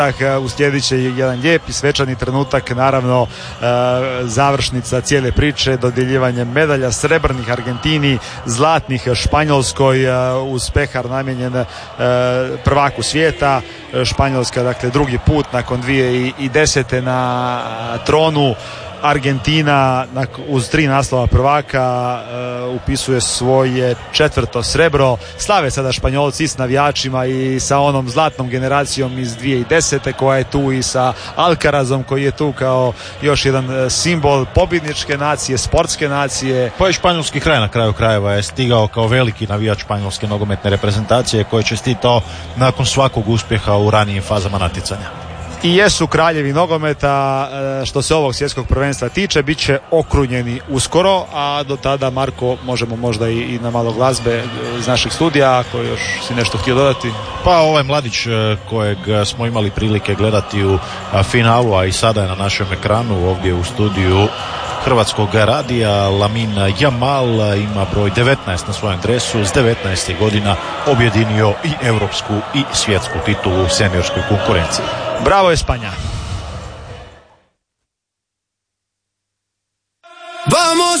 Uslijedit će jedan lijep i svečani trenutak, naravno završnica cijele priče, dodjeljivanje medalja srebrnih Argentini, zlatnih Španjolskoj, uz pehar namijenjen prvaku svijeta. Španjolska, dakle, drugi put nakon 2010. na tronu. Argentina uz 3 naslova prvaka upisuje svoje 4. srebro. Slave sada Španjolci s navijačima i sa onom zlatnom generacijom iz 2010. koja je tu, i sa Alcarazom koji je tu kao još jedan simbol pobjedničke nacije, sportske nacije. Pa i španjolski kraj na kraju krajeva je stigao kao veliki navijač španjolske nogometne reprezentacije koji je čestitao nakon svakog uspjeha u ranijim fazama natjecanja. I jesu kraljevi nogometa što se ovog svjetskog prvenstva tiče. Bit će okrunjeni uskoro, a do tada, Marko, možemo možda i na malo glazbe iz naših studija, ako još si nešto htio dodati. Pa ovaj mladić kojeg smo imali prilike gledati u finalu, a i sada je na našem ekranu ovdje u studiju Hrvatskog radija, Lamine Yamal, ima broj 19 na svojem dresu. S 19 godina objedinio i europsku i svjetsku titulu u seniorskoj konkurenciji. Bravo Espanja!